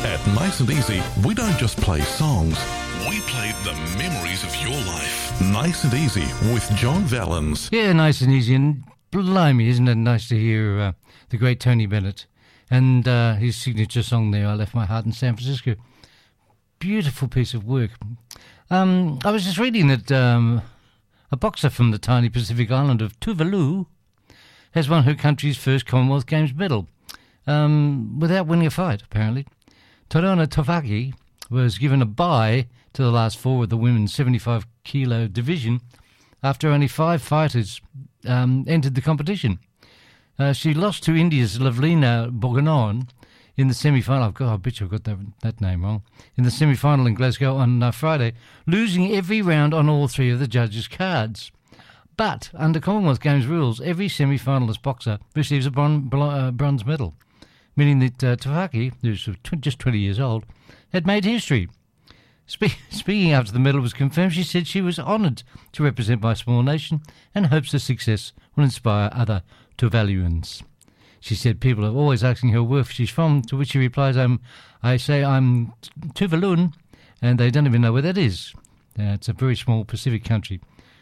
At Nice and Easy, we don't just play songs, we play the memories of your life. Nice and Easy with John Vallens. Yeah, Nice and Easy, and blimey, isn't it nice to hear the great Tony Bennett and his signature song there, I Left My Heart in San Francisco. Beautiful piece of work. I was just reading that a boxer from the tiny Pacific island of Tuvalu has won her country's first Commonwealth Games medal without winning a fight, apparently. Torona Tofaki was given a bye to the last four of the women's 75-kilo division after only 5 fighters entered the competition. She lost to India's Lavlina Boganon in the semi-final. I bet you I've got that name wrong. In the semi-final in Glasgow on Friday, losing every round on all 3 of the judges' cards. But under Commonwealth Games rules, every semi-finalist boxer receives a bronze medal, meaning that Tofaki, who's just 20 years old, had made history. Speaking after the medal was confirmed, she said she was honoured to represent my small nation and hopes her success will inspire other Tuvaluans. She said people are always asking her where she's from, to which she replies, I say I'm Tuvaluan, and they don't even know where that is. It's a very small Pacific country.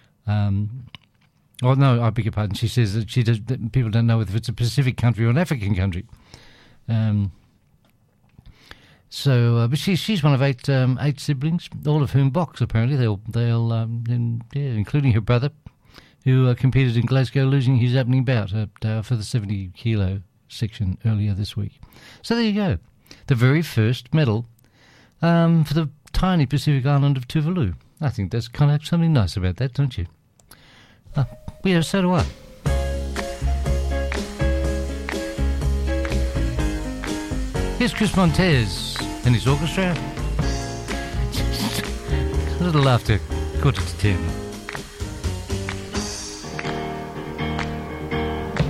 Oh, no, I beg your pardon. She says that that people don't know if it's a Pacific country or an African country. But she's one of eight siblings, all of whom box. Apparently, including her brother, who competed in Glasgow, losing his opening bout for the 70-kilo section earlier this week. So there you go, the very first medal for the tiny Pacific island of Tuvalu. I think there's kind of something nice about that, don't you? Yeah, so do I. Here's Chris Montez and his orchestra. A little after 10:15.